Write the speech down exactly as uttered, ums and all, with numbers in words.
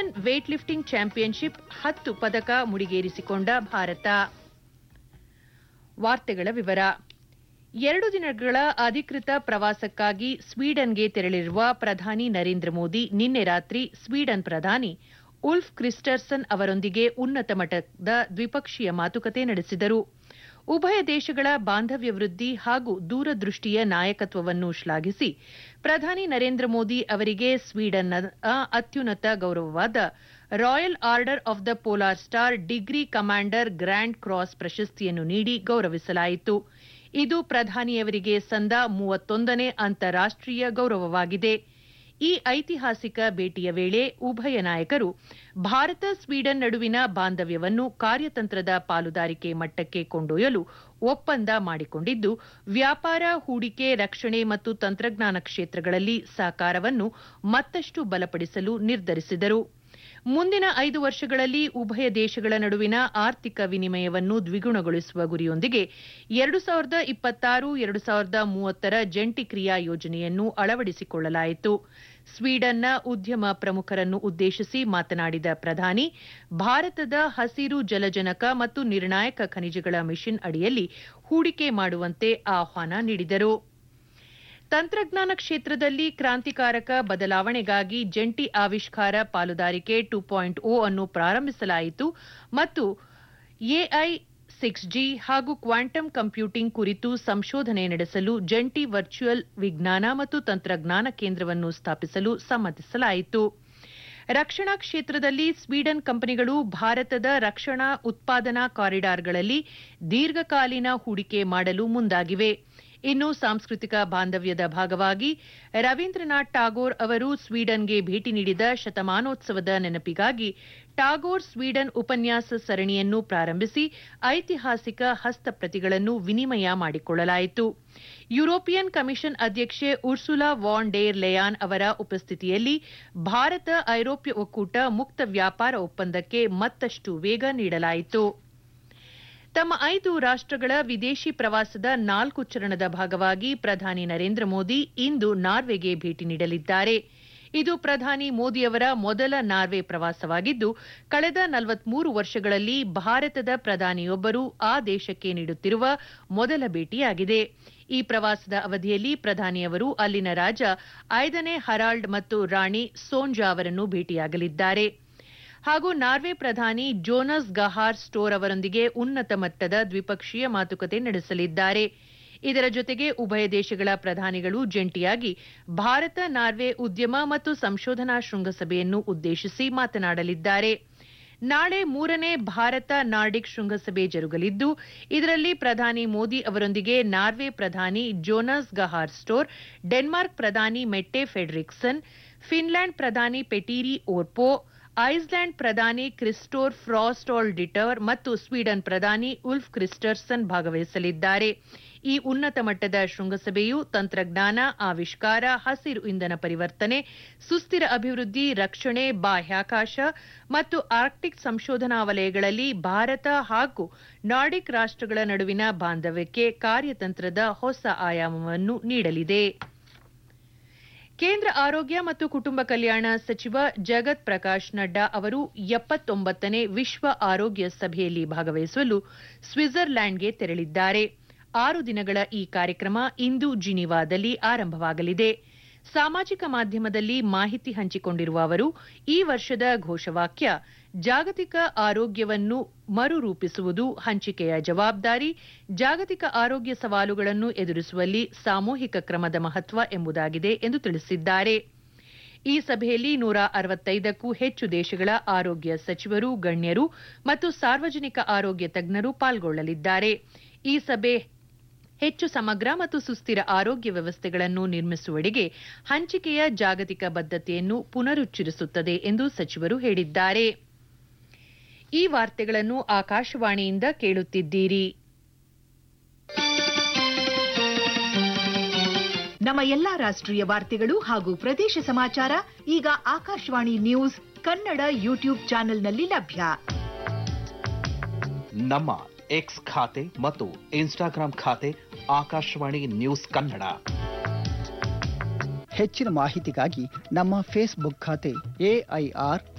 Asian weight lifting championship ಹತ್ತು ಪದಕ ಮುಡಿಗೇರಿಸಿಕೊಂಡ ಭಾರತ. ವಾರ್ತೆಗಳ ವಿವರ. ಎರಡು ದಿನಗಳ ಅಧಿಕೃತ ಪ್ರವಾಸಕ್ಕಾಗಿ ಸ್ವೀಡನ್ಗೆ ತೆರಳಿರುವ ಪ್ರಧಾನಿ ನರೇಂದ್ರ ಮೋದಿ ನಿನ್ನೆ ರಾತ್ರಿ ಸ್ವೀಡನ್ ಪ್ರಧಾನಿ ಉಲ್ಫ್ ಕ್ರಿಸ್ಟರ್ಸನ್ ಅವರೊಂದಿಗೆ ಉನ್ನತ ಮಟ್ಟದ ದ್ವಿಪಕ್ಷೀಯ ಮಾತುಕತೆ ನಡೆಸಿದರು. ಉಭಯ ದೇಶಗಳ ಬಾಂಧವ್ಯ ವೃದ್ಧಿ ಹಾಗೂ ದೂರದೃಷ್ಟಿಯ ನಾಯಕತ್ವವನ್ನು ಶ್ಲಾಘಿಸಿ ಪ್ರಧಾನಿ ನರೇಂದ್ರ ಮೋದಿ ಅವರಿಗೆ ಸ್ವೀಡನ್ನ ಅತ್ಯುನ್ನತ ಗೌರವವಾದ royal order of the polar star degree commander grand cross ಪ್ರಶಸ್ತಿಯನ್ನು ನೀಡಿ ಗೌರವಿಸಲಾಯಿತು. ಇದು ಪ್ರಧಾನಿಯವರಿಗೆ ಸಂದ ಮೂವತ್ತೊಂದನೇ ಅಂತಾರಾಷ್ಟೀಯ ಗೌರವವಾಗಿದೆ. ಈ ಐತಿಹಾಸಿಕ ಭೇಟಿಯ ವೇಳೆ ಉಭಯ ನಾಯಕರು ಭಾರತ ಸ್ವೀಡನ್ ನಡುವಿನ ಬಾಂಧವ್ಯವನ್ನು ಕಾರ್ಯತಂತ್ರದ ಪಾಲುದಾರಿಕೆ ಮಟ್ಟಕ್ಕೆ ಕೊಂಡೊಯ್ಯಲು ಒಪ್ಪಂದ ಮಾಡಿಕೊಂಡಿದ್ದು, ವ್ಯಾಪಾರ, ಹೂಡಿಕೆ, ರಕ್ಷಣೆ ಮತ್ತು ತಂತ್ರಜ್ಞಾನ ಕ್ಷೇತ್ರಗಳಲ್ಲಿ ಸಹಕಾರವನ್ನು ಮತ್ತಷ್ಟು ಬಲಪಡಿಸಲು ನಿರ್ಧರಿಸಿದರು. ಮುಂದಿನ ಐದು ವರ್ಷಗಳಲ್ಲಿ ಉಭಯ ದೇಶಗಳ ನಡುವಿನ ಆರ್ಥಿಕ ವಿನಿಮಯವನ್ನು ದ್ವಿಗುಣಗೊಳಿಸುವ ಗುರಿಯೊಂದಿಗೆ ಎರಡು ಸಾವಿರದ ಇಪ್ಪತ್ತಾರು ಎರಡು ಸಾವಿರದ ಮೂವತ್ತರ ಜಂಟಿ ಕ್ರಿಯಾ ಯೋಜನೆಯನ್ನು ಅಳವಡಿಸಿಕೊಳ್ಳಲಾಯಿತು. ಸ್ವೀಡನ್ನ ಉದ್ಯಮ ಪ್ರಮುಖರನ್ನು ಉದ್ದೇಶಿಸಿ ಮಾತನಾಡಿದ ಪ್ರಧಾನಿ, ಭಾರತದ ಹಸಿರು ಜಲಜನಕ ಮತ್ತು ನಿರ್ಣಾಯಕ ಖನಿಜಗಳ ಮಿಷನ್ ಅಡಿಯಲ್ಲಿ ಹೂಡಿಕೆ ಮಾಡುವಂತೆ ಆಹ್ವಾನ ನೀಡಿದರು. ತಂತ್ರಜ್ಞಾನ ಕ್ಷೇತ್ರದಲ್ಲಿ ಕ್ರಾಂತಿಕಾರಕ ಬದಲಾವಣೆಗಾಗಿ ಜಂಟಿ ಆವಿಷ್ಕಾರ ಪಾಲುದಾರಿಕೆ ಟು ಪಾಯಿಂಟ್ ಓ ಅನ್ನು ಪ್ರಾರಂಭಿಸಲಾಯಿತು ಮತ್ತು ಎಐ, ಸಿಕ್ಸ್ ಜಿ ಹಾಗೂ ಕ್ವಾಂಟಮ್ ಕಂಪ್ಯೂಟಿಂಗ್ ಕುರಿತು ಸಂಶೋಧನೆ ನಡೆಸಲು ಜಂಟಿ ವರ್ಚುವಲ್ ವಿಜ್ಞಾನ ಮತ್ತು ತಂತ್ರಜ್ಞಾನ ಕೇಂದ್ರವನ್ನು ಸ್ಥಾಪಿಸಲು ಸಮ್ಮತಿಸಲಾಯಿತು. ರಕ್ಷಣಾ ಕ್ಷೇತ್ರದಲ್ಲಿ ಸ್ವೀಡನ್ ಕಂಪನಿಗಳು ಭಾರತದ ರಕ್ಷಣಾ ಉತ್ಪಾದನಾ ಕಾರಿಡಾರ್ಗಳಲ್ಲಿ ದೀರ್ಘಕಾಲೀನ ಹೂಡಿಕೆ ಮಾಡಲು ಮುಂದಾಗಿವೆ. ಇನ್ನು ಸಾಂಸ್ಕೃತಿಕ ಬಾಂಧವ್ಯದ ಭಾಗವಾಗಿ ರವೀಂದ್ರನಾಥ್ ಟಾಗೋರ್ ಅವರು ಸ್ವೀಡನ್ಗೆ ಭೇಟಿ ನೀಡಿದ ಶತಮಾನೋತ್ಸವದ ನೆನಪಿಗಾಗಿ ಟಾಗೋರ್ ಸ್ವೀಡನ್ ಉಪನ್ಯಾಸ ಸರಣಿಯನ್ನು ಪ್ರಾರಂಭಿಸಿ ಐತಿಹಾಸಿಕ ಹಸ್ತಪ್ರತಿಗಳನ್ನು ವಿನಿಮಯ ಮಾಡಿಕೊಳ್ಳಲಾಯಿತು. ಯುರೋಪಿಯನ್ ಕಮಿಷನ್ ಅಧ್ಯಕ್ಷೆ ಉರ್ಸುಲಾ ವಾನ್ ಡೇರ್ ಲೆಯಾನ್ ಅವರ ಉಪಸ್ಥಿತಿಯಲ್ಲಿ ಭಾರತ ಐರೋಪ್ಯ ಒಕ್ಕೂಟ ಮುಕ್ತ ವ್ಯಾಪಾರ ಒಪ್ಪಂದಕ್ಕೆ ಮತ್ತಷ್ಟು ವೇಗ ನೀಡಲಾಯಿತು. ತಮ್ಮ ಐದು ರಾಷ್ಟಗಳ ವಿದೇಶಿ ಪ್ರವಾಸದ ನಾಲ್ಕು ಚರಣದ ಭಾಗವಾಗಿ ಪ್ರಧಾನಿ ನರೇಂದ್ರ ಮೋದಿ ಇಂದು ನಾರ್ವೆಗೆ ಭೇಟಿ ನೀಡಲಿದ್ದಾರೆ. ಇದು ಪ್ರಧಾನಿ ಮೋದಿಯವರ ಮೊದಲ ನಾರ್ವೆ ಪ್ರವಾಸವಾಗಿದ್ದು, ಕಳೆದ ನಲವತ್ಮೂರು ವರ್ಷಗಳಲ್ಲಿ ಭಾರತದ ಪ್ರಧಾನಿಯೊಬ್ಬರು ಆ ದೇಶಕ್ಕೆ ನೀಡುತ್ತಿರುವ ಮೊದಲ ಭೇಟಿಯಾಗಿದೆ. ಈ ಪ್ರವಾಸದ ಅವಧಿಯಲ್ಲಿ ಪ್ರಧಾನಿಯವರು ಅಲ್ಲಿನ ರಾಜ ಐದನೇ ಹರಾಲ್ಡ್ ಮತ್ತು ರಾಣಿ ಸೋಂಜಾ ಅವರನ್ನು ಭೇಟಿಯಾಗಲಿದ್ದಾರೆ ಹಾಗೂ ನಾರ್ವೆ ಪ್ರಧಾನಿ ಜೋನಸ್ ಗಹಾರ್ ಸ್ಟೋರ್ ಅವರೊಂದಿಗೆ ಉನ್ನತ ಮಟ್ಟದ ದ್ವಿಪಕ್ಷೀಯ ಮಾತುಕತೆ ನಡೆಸಲಿದ್ದಾರೆ. ಇದರ ಜೊತೆಗೆ ಉಭಯ ದೇಶಗಳ ಪ್ರಧಾನಿಗಳು ಜಂಟಿಯಾಗಿ ಭಾರತ ನಾರ್ವೆ ಉದ್ಯಮ ಮತ್ತು ಸಂಶೋಧನಾ ಶೃಂಗಸಭೆಯನ್ನು ಉದ್ದೇಶಿಸಿ ಮಾತನಾಡಲಿದ್ದಾರೆ. ನಾಳೆ ಮೂರನೇ ಭಾರತ ನಾರ್ಡಿಕ್ ಶೃಂಗಸಭೆ ಜರುಗಲಿದ್ದು, ಇದರಲ್ಲಿ ಪ್ರಧಾನಿ ಮೋದಿ ಅವರೊಂದಿಗೆ ನಾರ್ವೆ ಪ್ರಧಾನಿ ಜೋನಸ್ ಗಹಾರ್ ಸ್ಟೋರ್, ಡೆನ್ಮಾರ್ಕ್ ಪ್ರಧಾನಿ ಮೆಟ್ಟೆ ಫೆಡ್ರಿಕ್ಸನ್, ಫಿನ್ಲ್ಯಾಂಡ್ ಪ್ರಧಾನಿ ಪೆಟೀರಿ ಓರ್ಪೋ, ಐಸ್ಲ್ಯಾಂಡ್ ಪ್ರಧಾನಿ ಕ್ರಿಸ್ಟೋರ್ ಫ್ರಾಸ್ಟಾಲ್ ಡಿಟರ್ ಮತ್ತು ಸ್ವೀಡನ್ ಪ್ರಧಾನಿ ಉಲ್ಫ್ ಕ್ರಿಸ್ಟರ್ಸನ್ ಭಾಗವಹಿಸಲಿದ್ದಾರೆ. ಈ ಉನ್ನತ ಮಟ್ಟದ ಶೃಂಗಸಭೆಯು ತಂತ್ರಜ್ಞಾನ, ಆವಿಷ್ಕಾರ, ಹಸಿರು ಇಂಧನ ಪರಿವರ್ತನೆ, ಸುಸ್ಥಿರ ಅಭಿವೃದ್ಧಿ, ರಕ್ಷಣೆ, ಬಾಹ್ಯಾಕಾಶ ಮತ್ತು ಆರ್ಕ್ಟಿಕ್ ಸಂಶೋಧನಾ ವಲಯಗಳಲ್ಲಿ ಭಾರತ ಹಾಗೂ ನಾರ್ಡಿಕ್ ರಾಷ್ಟಗಳ ನಡುವಿನ ಬಾಂಧವ್ಯಕ್ಕೆ ಕಾರ್ಯತಂತ್ರದ ಹೊಸ ಆಯಾಮವನ್ನು ನೀಡಲಿದೆ. ಕೇಂದ್ರ ಆರೋಗ್ಯ ಮತ್ತು ಕುಟುಂಬ ಕಲ್ಯಾಣ ಸಚಿವ ಜಗತ್ ಪ್ರಕಾಶ್ ನಡ್ಡಾ ಅವರು ಎಪ್ಪತ್ತೊಂಬತ್ತನೇ ವಿಶ್ವ ಆರೋಗ್ಯ ಸಭೆಯಲ್ಲಿ ಭಾಗವಹಿಸಲು ಸ್ವಿಟ್ಜರ್ಲ್ಯಾಂಡ್ಗೆ ತೆರಳಿದ್ದಾರೆ. ಆರು ದಿನಗಳ ಈ ಕಾರ್ಯಕ್ರಮ ಇಂದು ಜಿನೀವಾದಲ್ಲಿ ಆರಂಭವಾಗಲಿದೆ. ಸಾಮಾಜಿಕ ಮಾಧ್ಯಮದಲ್ಲಿ ಮಾಹಿತಿ ಹಂಚಿಕೊಂಡಿರುವ ಅವರು, ಈ ವರ್ಷದ ಘೋಷವಾಕ್ಯ ಜಾಗತಿಕ ಆರೋಗ್ಯವನ್ನು ಮರುರೂಪಿಸುವುದು ಹಂಚಿಕೆಯ ಜವಾಬ್ದಾರಿ, ಜಾಗತಿಕ ಆರೋಗ್ಯ ಸವಾಲುಗಳನ್ನು ಎದುರಿಸುವಲ್ಲಿ ಸಾಮೂಹಿಕ ಕ್ರಮದ ಮಹತ್ವ ಎಂಬುದಾಗಿದೆ ಎಂದು ತಿಳಿಸಿದ್ದಾರೆ. ಈ ಸಭೆಯಲ್ಲಿ ನೂರ ಅರವತ್ತೈದಕ್ಕೂ ಹೆಚ್ಚು ದೇಶಗಳ ಆರೋಗ್ಯ ಸಚಿವರು, ಗಣ್ಯರು ಮತ್ತು ಸಾರ್ವಜನಿಕ ಆರೋಗ್ಯ ತಜ್ಞರು ಪಾಲ್ಗೊಳ್ಳಲಿದ್ದಾರೆ. ಈ ಸಭೆ ಹೆಚ್ಚು ಸಮಗ್ರ ಮತ್ತು ಸುಸ್ಥಿರ ಆರೋಗ್ಯ ವ್ಯವಸ್ಥೆಗಳನ್ನು ನಿರ್ಮಿಸುವಡೆಗೆ ಹಂಚಿಕೆಯ ಜಾಗತಿಕ ಬದ್ಧತೆಯನ್ನು ಪುನರುಚ್ಚರಿಸುತ್ತದೆ ಎಂದು ಸಚಿವರು ಹೇಳಿದ್ದಾರೆ. ಈ ವಾರ್ತೆಗಳನ್ನು ಆಕಾಶವಾಣಿಯಿಂದ ಕೇಳುತ್ತಿದ್ದೀರಿ. ನಮ್ಮ ಎಲ್ಲಾ ರಾಷ್ಟ್ರೀಯ ವಾರ್ತೆಗಳು ಹಾಗೂ ಪ್ರದೇಶ ಸಮಾಚಾರ ಈಗ ಆಕಾಶವಾಣಿ ನ್ಯೂಸ್ ಕನ್ನಡ ಯೂಟ್ಯೂಬ್ ಚಾನೆಲ್ನಲ್ಲಿ ಲಭ್ಯ. ನಮ್ಮ ಎಕ್ಸ್ ಖಾತೆ ಮತ್ತು ಇನ್ಸ್ಟಾಗ್ರಾಂ ಖಾತೆ ಆಕಾಶವಾಣಿ ನ್ಯೂಸ್ ಕನ್ನಡ. ಹೆಚ್ಚಿನ ಮಾಹಿತಿಗಾಗಿ ನಮ್ಮ ಫೇಸ್ಬುಕ್ ಖಾತೆ ಎಐಆರ್